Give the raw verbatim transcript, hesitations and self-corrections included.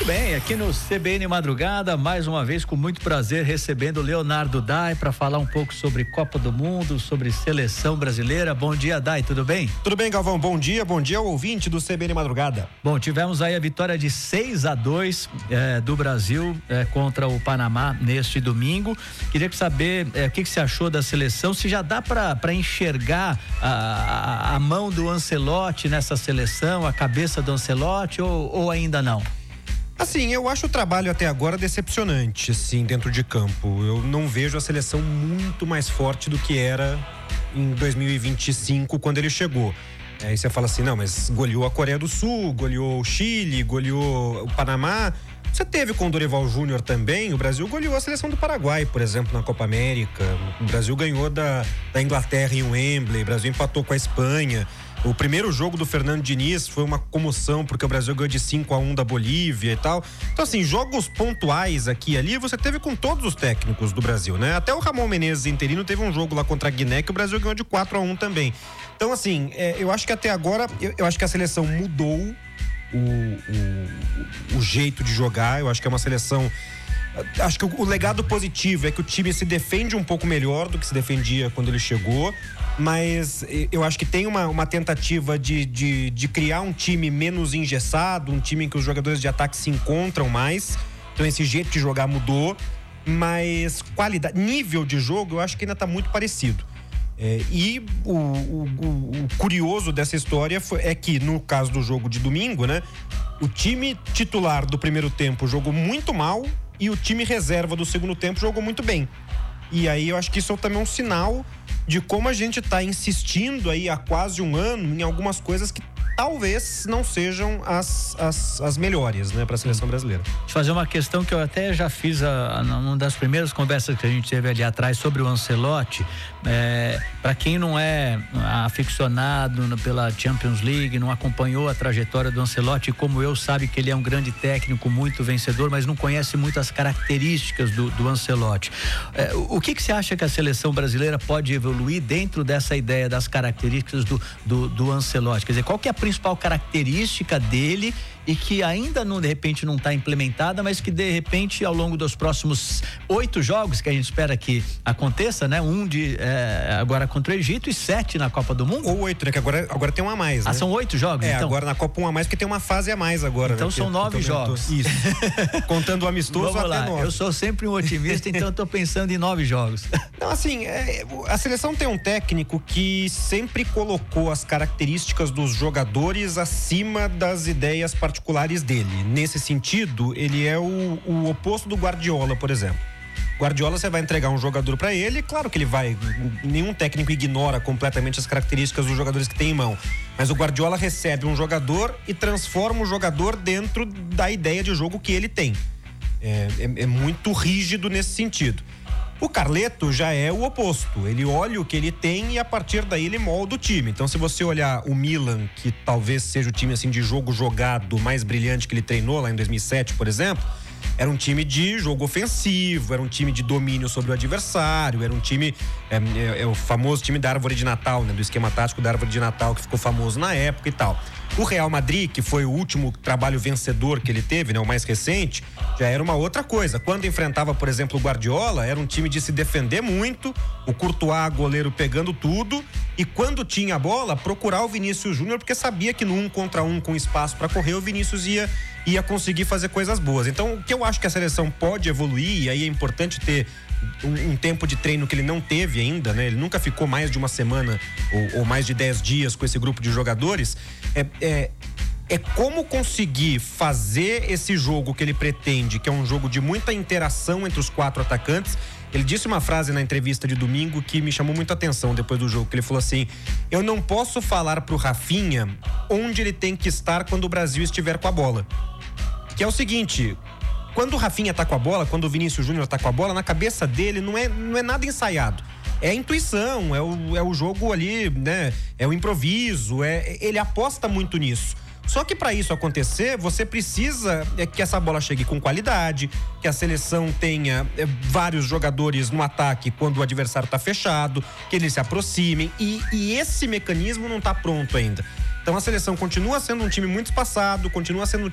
bem, aqui no C B N Madrugada, mais uma vez com muito prazer recebendo o Leonardo Dai para falar um pouco sobre Copa do Mundo, sobre seleção brasileira. Bom dia, Dai, tudo bem? Tudo bem, Galvão, bom dia, bom dia ao ouvinte do C B N Madrugada. Bom, tivemos aí a vitória de seis a dois eh, do Brasil eh, contra o Panamá neste domingo. Queria saber eh, o que, que você achou da seleção, se já dá para enxergar a, a, a mão do Ancelotti nessa seleção, a cabeça do Ancelotti ou, ou ainda não? Assim, eu acho o trabalho até agora decepcionante, assim, dentro de campo. Eu não vejo a seleção muito mais forte do que era em dois mil e vinte e cinco, quando ele chegou. Aí você fala assim, não, mas goleou a Coreia do Sul, goleou o Chile, goleou o Panamá. Você teve com o Dorival Júnior também, o Brasil goleou a seleção do Paraguai, por exemplo, na Copa América. O Brasil ganhou da, da Inglaterra em Wembley, o Brasil empatou com a Espanha. O primeiro jogo do Fernando Diniz foi uma comoção, porque o Brasil ganhou de cinco a um da Bolívia e tal. Então, assim, jogos pontuais aqui e ali, você teve com todos os técnicos do Brasil, né? Até o Ramon Menezes interino teve um jogo lá contra a Guiné que o Brasil ganhou de quatro a um também. Então, assim, é, eu acho que até agora, eu, eu acho que a seleção mudou o, o, o jeito de jogar. Eu acho que é uma seleção... Acho que o, o legado positivo é que o time se defende um pouco melhor do que se defendia quando ele chegou, mas eu acho que tem uma, uma tentativa de, de, de criar um time menos engessado, um time em que os jogadores de ataque se encontram mais. Então esse jeito de jogar mudou, mas qualidade, nível de jogo eu acho que ainda está muito parecido. É, e o, o, o curioso dessa história foi, é que no caso do jogo de domingo, né, o time titular do primeiro tempo jogou muito mal e o time reserva do segundo tempo jogou muito bem. E aí eu acho que isso é também um sinal de como a gente está insistindo aí há quase um ano em algumas coisas que talvez não sejam as, as, as melhores, né, para a seleção brasileira. Deixa eu fazer uma questão que eu até já fiz a, a, numa das primeiras conversas que a gente teve ali atrás sobre o Ancelotti. É, para quem não é aficionado no, pela Champions League, não acompanhou a trajetória do Ancelotti, como eu, sabe que ele é um grande técnico, muito vencedor, mas não conhece muitas características do, do Ancelotti. É, o que que você acha que a seleção brasileira pode evoluir dentro dessa ideia das características do, do, do Ancelotti? Quer dizer, qual que é a principal característica dele e que ainda não, de repente não está implementada, mas que de repente ao longo dos próximos oito jogos que a gente espera que aconteça, né? Um de é, agora contra o Egito e sete na Copa do Mundo. Ou oito, né? Que agora, agora tem um a mais, né? Ah, são oito jogos? É, então? Agora na Copa um a mais, porque tem uma fase a mais agora. Então né? são nove jogos. Isso. Contando o amistoso Vamos até lá. nove. Eu sou sempre um otimista, então eu tô pensando em nove jogos. Não, assim, é, a seleção tem um técnico que sempre colocou as características dos jogadores acima das ideias particulares dele. Nesse sentido, ele é o, o oposto do Guardiola, por exemplo. Guardiola, você vai entregar um jogador para ele, claro que ele vai, nenhum técnico ignora completamente as características dos jogadores que tem em mão, mas o Guardiola recebe um jogador e transforma o jogador dentro da ideia de jogo que ele tem. É, é, é muito rígido nesse sentido. O Carleto já é o oposto, ele olha o que ele tem e a partir daí ele molda o time. Então, se você olhar o Milan, que talvez seja o time assim de jogo jogado mais brilhante que ele treinou lá em dois mil e sete, por exemplo, era um time de jogo ofensivo, era um time de domínio sobre o adversário, era um time, é, é, é o famoso time da árvore de Natal, né, do esquema tático da árvore de Natal, que ficou famoso na época e tal. O Real Madrid, que foi o último trabalho vencedor que ele teve, né, o mais recente, já era uma outra coisa. Quando enfrentava, por exemplo, o Guardiola, era um time de se defender muito, o Courtois, goleiro, pegando tudo, e quando tinha a bola, procurar o Vinícius Júnior, porque sabia que no um contra um, com espaço para correr, o Vinícius ia, ia conseguir fazer coisas boas. Então, o que eu acho que a seleção pode evoluir, e aí é importante ter um, um tempo de treino que ele não teve ainda, né? Ele nunca ficou mais de uma semana ou, ou mais de dez dias com esse grupo de jogadores. É, é, é como conseguir fazer esse jogo que ele pretende, que é um jogo de muita interação entre os quatro atacantes. Ele disse uma frase na entrevista de domingo que me chamou muita atenção depois do jogo, que ele falou assim: eu não posso falar pro Rafinha onde ele tem que estar quando o Brasil estiver com a bola. Que é o seguinte, quando o Rafinha tá com a bola, quando o Vinícius Júnior tá com a bola, na cabeça dele não é, não é nada ensaiado. É a intuição, é o, é o jogo ali, né? É o improviso, é, ele aposta muito nisso. Só que para isso acontecer, você precisa é, que essa bola chegue com qualidade, que a seleção tenha é, vários jogadores no ataque quando o adversário tá fechado, que eles se aproximem, e, e esse mecanismo não tá pronto ainda. Então a seleção continua sendo um time muito espaçado, continua sendo um